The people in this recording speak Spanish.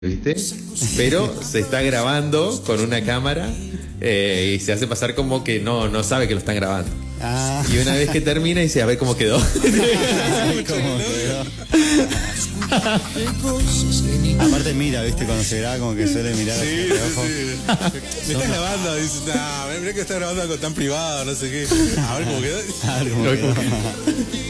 ¿viste? Pero se está grabando con una cámara y se hace pasar como que no sabe que lo están grabando. Ah. Y una vez que termina dice, a ver cómo quedó. ¿Cómo quedó? Aparte mira, viste, cuando se graba como que suele mirar hacia el ojo. Me estás grabando, dice, mirá que estás grabando algo tan privado, no sé qué. A ver cómo quedó. A ver cómo quedó.